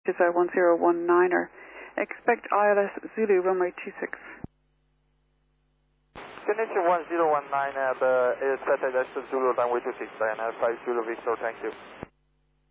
is 1019er. Expect ILS Zulu runway 26. Connection 1019 at Satellite Zulu runway 26 and 50 Victor, thank you.